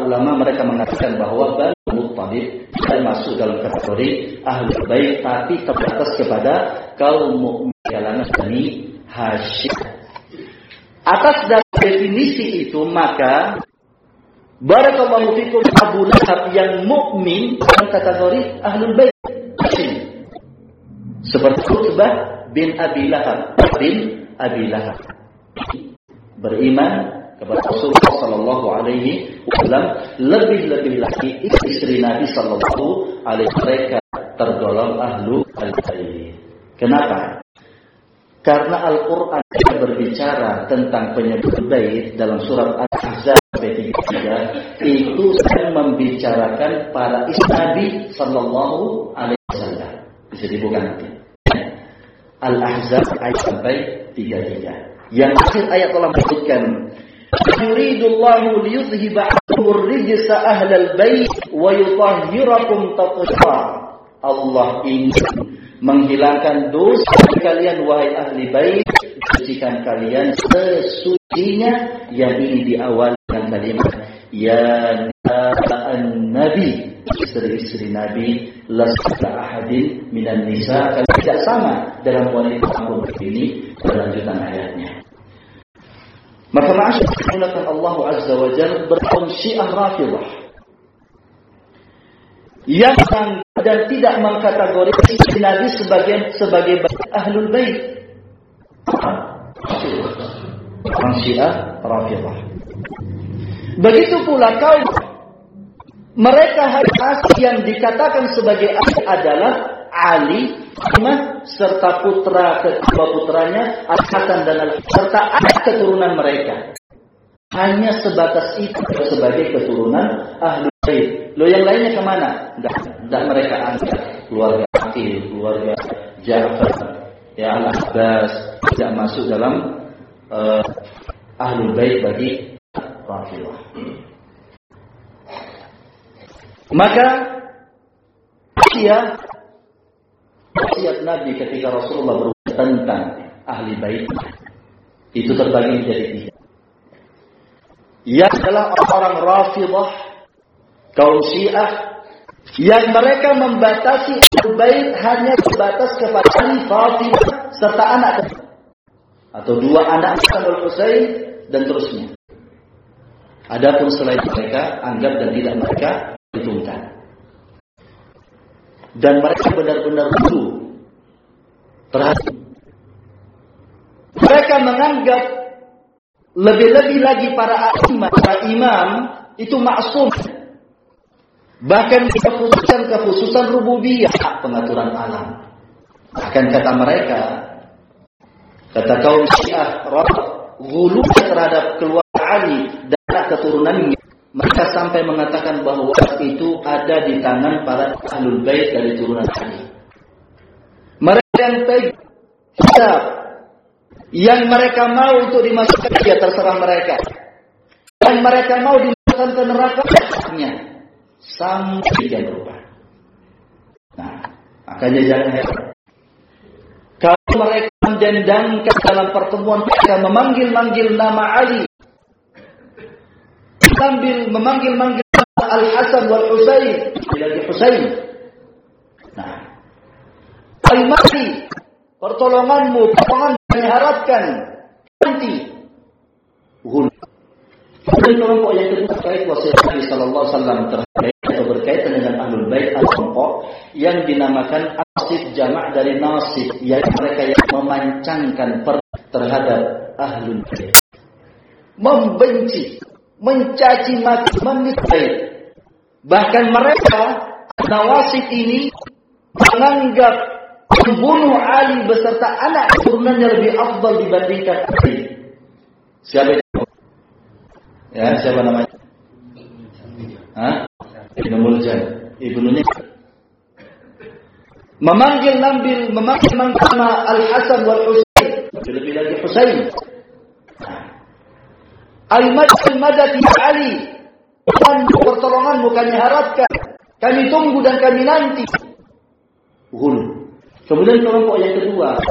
ulama mereka mengatakan bahwa Bani Muttalib masuk dalam kategori Ahlul Bait, tapi terbatas kepada kaum mukmin kalangan Bani Hashim. Atas dasar definisi itu, maka barakallahu fikum Abu Lahab yang mukmin dalam kategori Ahlul Bait Hashim. Seperti Utbah bin Abi Lahab beriman kepada Rasulullah sallallahu alaihi wasallam, lebih-lebih lagi istri Nabi sallallahu alaihi wasallam, mereka tergolong Ahlul Bait. Kenapa? Karena Al-Qur'an berbicara tentang penyebut bait dalam surat Al-Ahzab ayat 33, itu sedang membicarakan para istri Nabi sallallahu alaihi wasallam. Bisa dibuka nanti. Al-Ahzab ayat sampai 33. Yang akhir ayat telah menyebutkan yuridullahu liyudhhiba 'ankumur rijsa ahlal bait wa yutahhirakum tathhira. Allah ingin menghilangkan dosa kalian wahai ahli bait, sucikan kalian sesucinya. Yang ini diawali dengan kalimat ya Nabi, istri-istri Nabi, lasta ahadin minan nisa, kalian tidak sama dalam wanita kaum ini. Lanjutan ayatnya. Maka ma'asyarakat Allah Azza wa Jalla berkaum Syiah Rafidah yang dan tidak mengkategorikan Nabi sebagai Ahlul Bait. Orang Syiah Rafidah. Begitu pula kaum mereka yang dikatakan sebagai ahli adalah Ali, Fatimah, serta kedua putranya Al-Hasan dan Al-Husain, serta anak keturunan mereka. Hanya sebatas itu sebagai keturunan Ahlul Bait. Lo yang lainnya kemana? Tidak mereka angkat. Keluarga Aqil, keluarga Ja'far, ya Al-Abbas tidak masuk dalam Ahlul Bait bagi Rafidah. Maka wasiat Nabi ketika Rasulullah berbicara tentang ahli bait itu terbagi menjadi 3. Yang adalah orang Rafidah, kaum Syiah, yang mereka membatasi ahli bait hanya sebatas kepada Ali, Fatimah serta anak atau 2 anak Hasan dan Husain dan terusnya. Adapun selain mereka anggap dan tidak mereka hitungkan. Dan mereka benar-benar lucu terhadap. Mereka menganggap lebih-lebih lagi para imam itu maksum. Bahkan kekhususan rububiyah, pengaturan alam. Bahkan kata mereka, kata kaum Syiah, ghulu terhadap keluarga Ali dan keturunannya. Mereka sampai mengatakan bahwa itu ada di tangan para Ahlul Bait dari turunan Ali. Mereka yang pegang kitab yang mereka mau untuk dimasukkan, ya terserah mereka. Yang mereka mau dimasukkan ke neraka, sampai dia berubah. Nah, makanya jangan heran. Kalau mereka mendendangkan dalam pertemuan mereka memanggil-manggil nama Ali, sambil memanggil-manggil Al-Hasan wal Husain, lagi Husain. Nah, Al-Mahdi, pertolonganmu, pertolongan yang diharapkan nanti. Kemudian kelompok yang kedua terkait wasiat Nabi sallallahu alaihi wasallam terkait berkaitan dengan Ahlul Bait, kelompok yang dinamakan asif jamak dari nasib, yaitu mereka yang memancangkan terhadap Ahlul Bait, membenci, mencaci maki, menisbai. Bahkan mereka nawasib ini menganggap membunuh Ali beserta anak keturunannya lebih afdal dibandingkan Ali. Siapa itu? Ya, siapa namanya? Ibnu Muljan. Ibnunya memanggil nama Al-Hasan wal Husain, lebih lagi Husain. Al-Madad ya Ali, pertolonganmu kami harapkan, kami tunggu dan kami nanti. Kemudian kelompok yang kedua